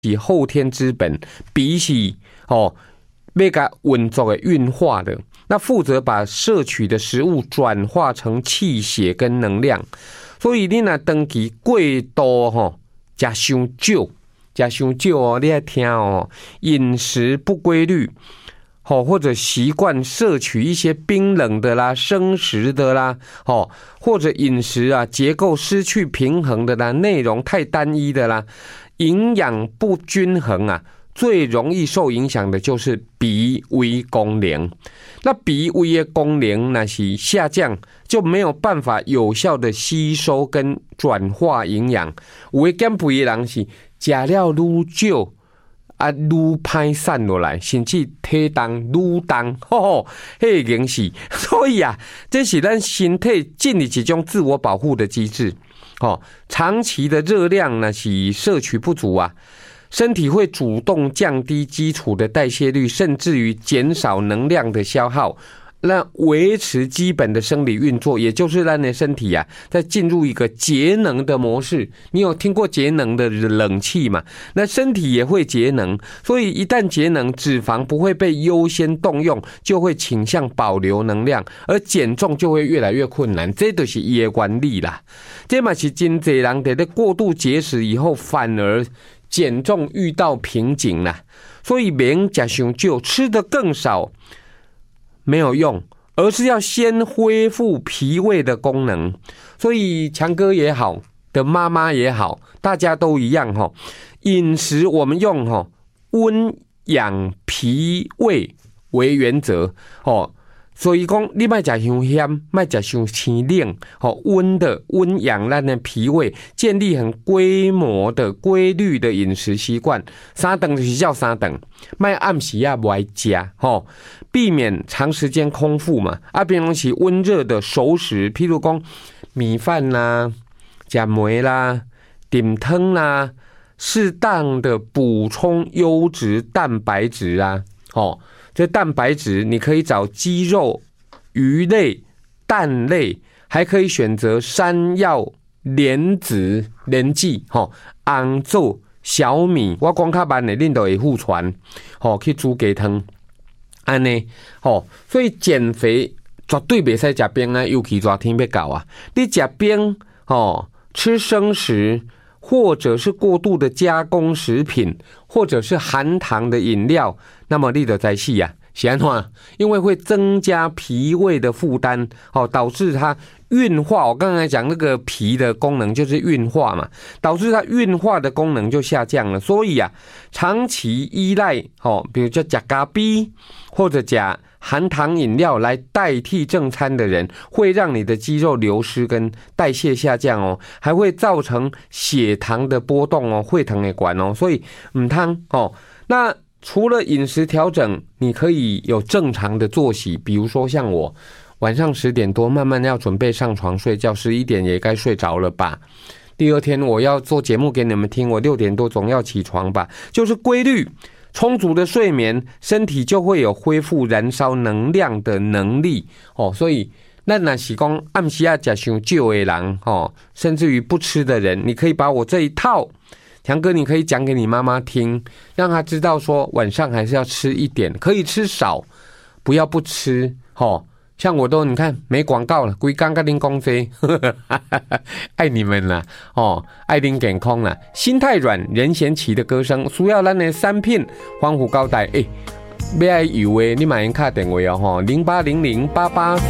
是后天之本，脾是要给运作的运化的，那负责把摄取的食物转化成气血跟能量。所以你若长期过度吃伤少哦，你要听哦，饮食不规律。或者习惯摄取一些冰冷的啦、生食的啦，或者饮食啊结构失去平衡的啦，内容太单一的啦，营养不均衡啊，最容易受影响的就是脾胃功能。那脾胃的功能那是下降，就没有办法有效的吸收跟转化营养。有的减肥的人是吃了愈少。愈歹散落来，甚至体重愈重，迄个是，所以啊，这是咱身体建立一种自我保护的机制。长期的热量呢是摄取不足啊，身体会主动降低基础的代谢率，甚至于减少能量的消耗。那维持基本的生理运作，也就是让你的身体啊，在进入一个节能的模式。你有听过节能的冷气吗？那身体也会节能，所以一旦节能，脂肪不会被优先动用，就会倾向保留能量，而减重就会越来越困难。这就是它的原理啦。这嘛是真多人在过度节食以后，反而减重遇到瓶颈啦。所以免吃伤少，吃得更少。没有用，而是要先恢复脾胃的功能。所以强哥也好，的妈妈也好，大家都一样饮食我们用温养脾胃为原则所以讲你别吃伤咸，别吃伤清冷温养咱的脾胃，建立很规模的规律的饮食习惯。三顿就是叫三顿，别暗时啊不爱吃避免长时间空腹嘛。平常时温热的熟食，譬如讲米饭啦、吃糜啦、点汤啦，适当的补充优质蛋白质啊。这蛋白质你可以找鸡肉、鱼类、蛋类，还可以选择山药、莲子、莲子、红枣、小米。我讲较慢的，恁都会互传，去煮鸡汤。安尼，所以减肥绝对袂使吃冰啊，尤其热天要到啊，你吃冰，吃生食，或者是过度的加工食品，或者是含糖的饮料，那么你就知死啊，是安怎？因为会增加脾胃的负担，导致它运化。我刚才讲那个脾的功能就是运化嘛，导致它运化的功能就下降了。所以啊，长期依赖比如说吃咖啡或者吃含糖饮料来代替正餐的人，会让你的肌肉流失跟代谢下降还会造成血糖的波动血糖的管所以唔通那除了饮食调整，你可以有正常的作息，比如说像我晚上10点多慢慢要准备上床睡觉，11点也该睡着了吧。第二天我要做节目给你们听，我6点多总要起床吧。就是规律充足的睡眠，身体就会有恢复燃烧能量的能力所以那若是讲暗时啊吃伤少的人甚至于不吃的人，你可以把我这一套强哥，你可以讲给你妈妈听，让她知道说晚上还是要吃一点，可以吃少，不要不吃像我都你看没广告了，规刚跟您讲这爱你们啦爱您健康啦。心太软任贤齐的歌声需要咱的产品欢呼交代要爱油的你马上打电话080088